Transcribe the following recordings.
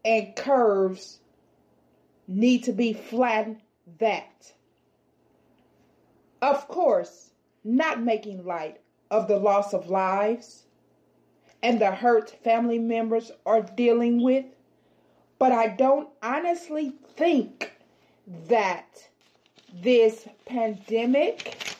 and curves need to be flattened. That, of course, not making light of the loss of lives and the hurt family members are dealing with, but I don't honestly think that this pandemic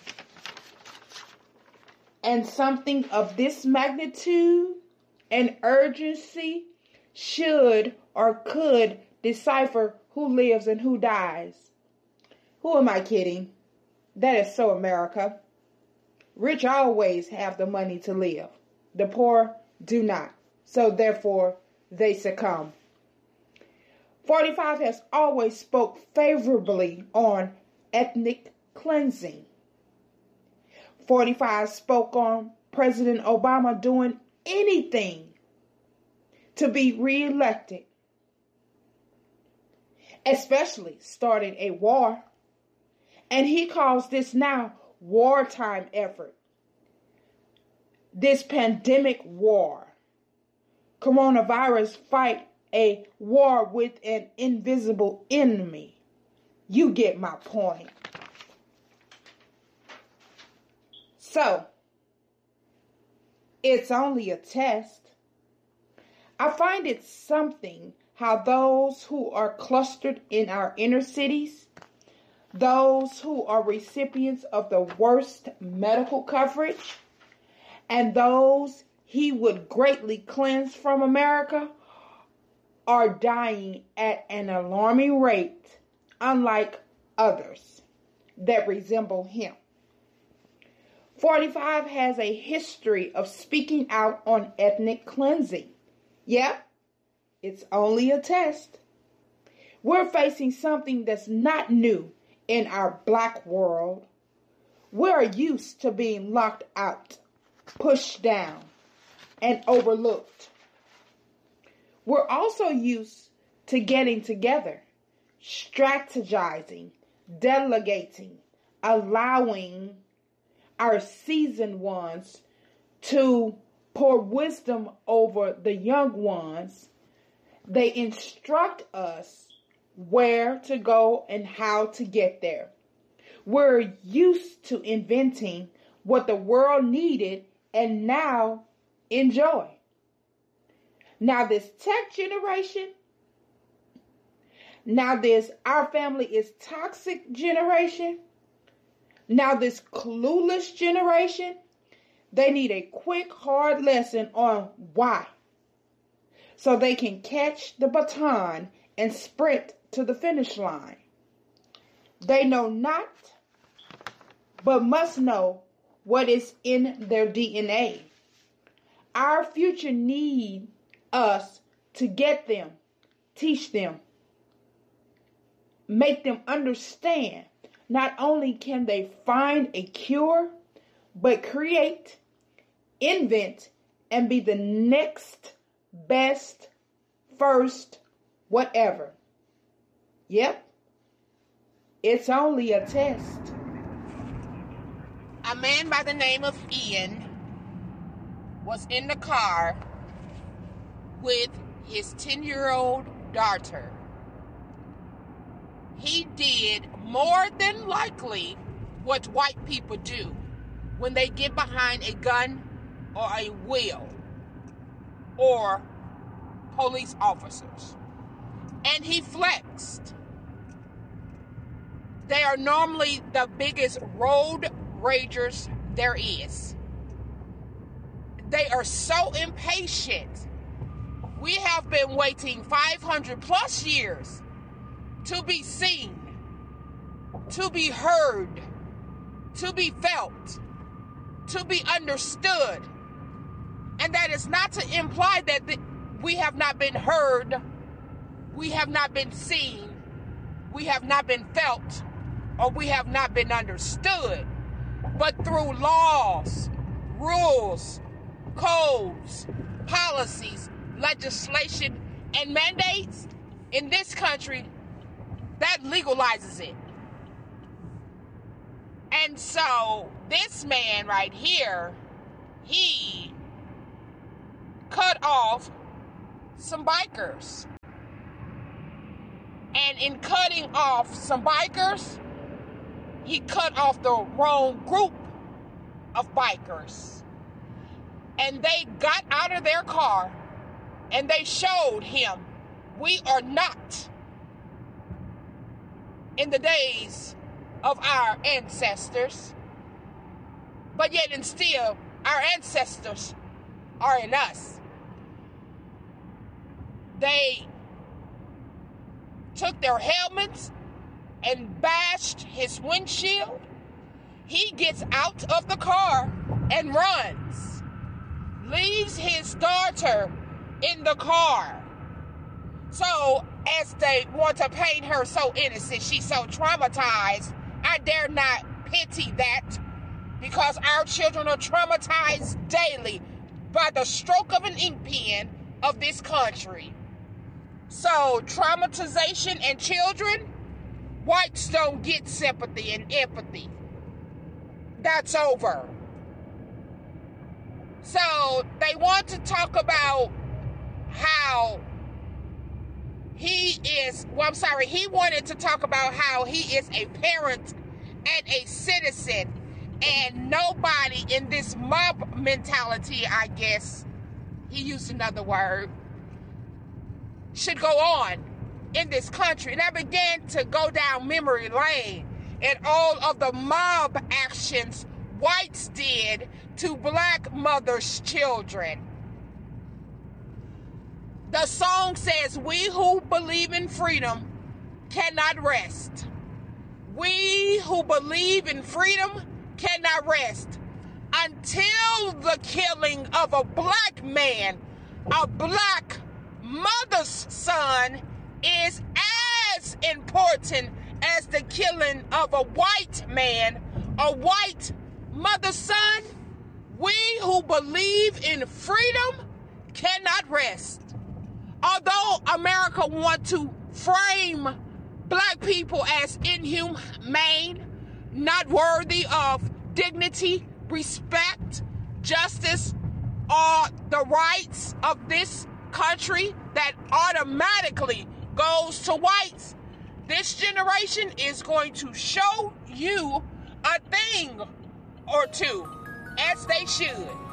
and something of this magnitude and urgency should or could decipher who lives and who dies. Who am I kidding? That is so America. Rich always have the money to live. The poor do not. So therefore, they succumb. 45 has always spoke favorably on ethnic cleansing. 45 spoke on President Obama doing anything to be reelected, especially starting a war. And he calls this now wartime effort. This pandemic war. Coronavirus fight a war with an invisible enemy. You get my point. So, it's only a test. I find it something how those who are clustered in our inner cities, those who are recipients of the worst medical coverage, and those he would greatly cleanse from America are dying at an alarming rate, unlike others that resemble him. 45 has a history of speaking out on ethnic cleansing. Yep, it's only a test. We're facing something that's not new in our black world. We're used to being locked out, pushed down, and overlooked. We're also used to getting together, strategizing, delegating, allowing our seasoned ones to pour wisdom over the young ones. They instruct us where to go and how to get there. We're used to inventing what the world needed and now enjoy. Now this tech generation, now this our family is toxic generation, now this clueless generation, they need a quick, hard lesson on why, so they can catch the baton and sprint to the finish line. They know not, but must know what is in their DNA. Our future needs us to get them, teach them, make them understand. Not only can they find a cure, but create, invent, and be the next best, first, whatever. Yep, it's only a test. A man by the name of Ian was in the car with his 10-year-old daughter. He did more than likely what white people do when they get behind a gun or a wheel or police officers. And he flexed. They are normally the biggest road ragers there is. They are so impatient. We have been waiting 500 plus years to be seen, to be heard, to be felt, to be understood. And that is not to imply that we have not been heard, we have not been seen, we have not been felt, or we have not been understood. But through laws, rules, codes, policies, legislation, and mandates in this country, that legalizes it. And so this man right here, he cut off some bikers And in cutting off some bikers, he cut off the wrong group of bikers. And they got out of their car and they showed him, we are not in the days of our ancestors, but yet and still our ancestors are in us. They took their helmets and bashed his windshield. He gets out of the car and runs, leaves his daughter in the car. So, as they want to paint her so innocent, she's so traumatized, I dare not pity that, because our children are traumatized daily by the stroke of an ink pen of this country. So, traumatization and children, whites don't get sympathy and empathy. That's over. So, they want to talk about how he wanted to talk about how he is a parent and a citizen, and nobody in this mob mentality, I guess, he used another word, should go on in this country. And I began to go down memory lane and all of the mob actions whites did to black mothers' children. The song says, we who believe in freedom cannot rest. We who believe in freedom cannot rest until the killing of a black man, a black mother's son, is as important as the killing of a white man, a white mother's son. We who believe in freedom cannot rest. Although America wants to frame black people as inhumane, not worthy of dignity, respect, justice, or the rights of this country that automatically goes to whites, this generation is going to show you a thing or two, as they should.